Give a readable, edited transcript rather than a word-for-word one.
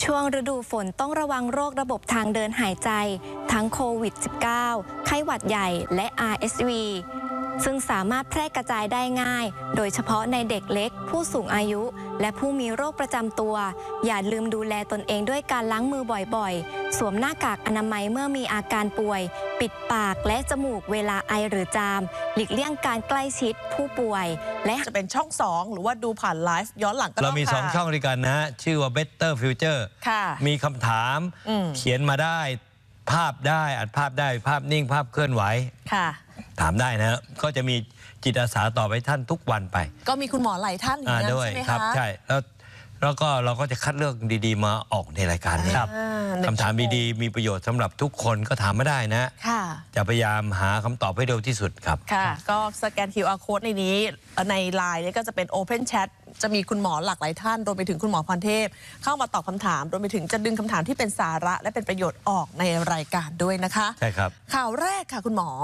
ช่วงฤดูฝนต้องระวังโรคระบบทางเดินหายใจทั้งโควิด -19 ไข้หวัดใหญ่และ RSV ซึ่งสามารถแพร่กระจายได้ง่ายโดยเฉพาะในเด็กเล็กผู้สูงอายุและผู้มีโรคประจำตัวอย่าลืมดูแลตนเองด้วยการล้างมือบ่อยๆสวมหน้ากากอนามัยเมื่อมีอาการป่วยปิดปากและจมูกเวลาไอหรือจามหลีกเลี่ยงการใกล้ชิดผู้ป่วยและจะเป็นช่อง2หรือว่าดูผ่านไลฟ์ย้อนหลังก็ได้เรามี2ช่องด้วยกันนะชื่อว่า Better Future มีคำถามเขียนมาได้ภาพได้อัดภาพได้ภาพนิ่งภาพเคลื่อนไหวถามได้นะก็จะมีจิตอาสาตอบให้ท่านทุกวันไปก็มีคุณหมอหลายท่านอย่างนั้นใช่ไหมคะใช่แล้วก็เราก็จะคัดเลือกดีๆมาออกในรายการนี้คำถามดีๆมีประโยชน์สำหรับทุกคนก็ถามไม่ได้นะจะพยายามหาคำตอบให้เร็วที่สุดครับก็สแกน QR Code ในนี้ในไลน์นี่ก็จะเป็น Open Chat จะมีคุณหมอหลากหลายท่านรวมไปถึงคุณหมอพรเทพเข้ามาตอบคำถามรวมไปถึงจะดึงคำถามที่เป็นสาระและเป็นประโยชน์ออกในรายการด้วยนะคะใช่ครับข่าวแรกค่ะคุณหมอ